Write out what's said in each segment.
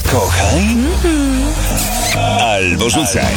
Kochaj albo rzucaj.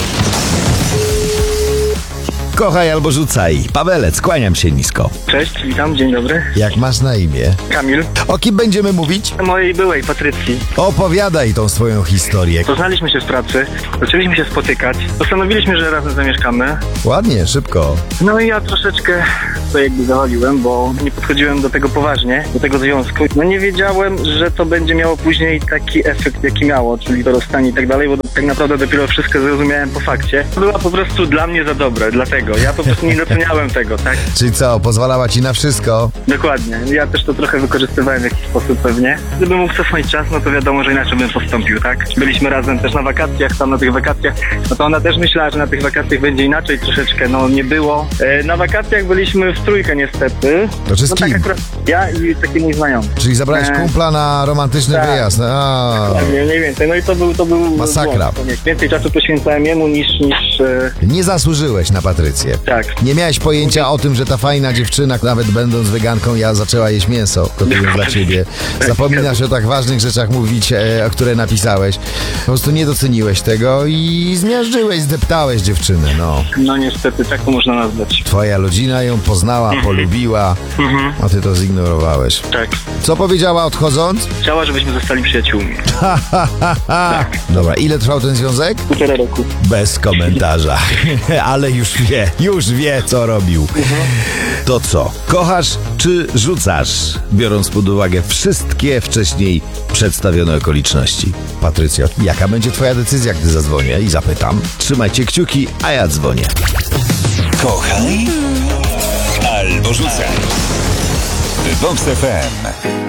Kochaj albo rzucaj. Pawelec, kłaniam się nisko. Cześć, witam, dzień dobry. Jak masz na imię? Kamil, O kim będziemy mówić? mojej byłej Patrycji. Opowiadaj tą swoją historię. Poznaliśmy się w pracy, zaczęliśmy się spotykać, postanowiliśmy, że razem zamieszkamy. Ładnie, szybko. No i ja troszeczkę to jakby zawaliłem, bo nie podchodziłem do tego poważnie, do tego związku. No nie wiedziałem, że to będzie miało później taki efekt, jaki miało, czyli to rozstanie i tak dalej, bo tak naprawdę dopiero wszystko zrozumiałem po fakcie. Była po prostu dla mnie za dobre, dlatego. Ja po prostu nie doceniałem tego, tak? Czyli co, pozwalała ci na wszystko? Dokładnie. Ja też to trochę wykorzystywałem w jakiś sposób pewnie. Gdybym mógł cofnąć czas, no to wiadomo, że inaczej bym postąpił, tak? Byliśmy razem też na wakacjach, tam na tych wakacjach, no to ona też myślała, że na tych wakacjach będzie inaczej troszeczkę, no nie było. Na wakacjach byliśmy w trójkę niestety. To czy z No tak kim? akurat ja i taki mój znajomy. Czyli zabrałeś kumpla na romantyczny tak. wyjazd. Nie, mniej więcej. No i to był Masakra. błąd. Więcej czasu poświęcałem jemu niż Nie zasłużyłeś na Patrycję. tak. Nie miałeś pojęcia o tym, że ta fajna dziewczyna, nawet będąc weganką, zaczęła jeść mięso, gotując dla ciebie. Zapominasz o tak ważnych rzeczach mówić, o które napisałeś. Po prostu nie doceniłeś tego i zmiażdżyłeś, zdeptałeś dziewczynę, no. No niestety, tak to można nazwać. Twoja rodzina ją poznała, polubiła, a ty to zignorowałeś. Tak. Co powiedziała odchodząc? Chciała, żebyśmy zostali przyjaciółmi. Dobra, ile trwał ten związek? 1,5 roku. Bez komentarza. Ale już wie, co robił. To co, kochasz czy rzucasz? Biorąc pod uwagę wszystkie wcześniej przedstawione okoliczności. Patrycja, jaka będzie twoja decyzja, gdy zadzwonię i zapytam? Trzymajcie kciuki, a ja dzwonię. Kochaj albo rzucaj. Vox FM.